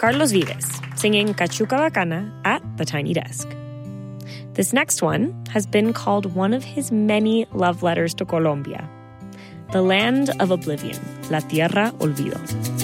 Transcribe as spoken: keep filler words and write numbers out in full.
Carlos Vives, singing Cachuca Bacana at the Tiny Desk. This next one has been called one of his many love letters to Colombia, the land of oblivion, La Tierra Olvido.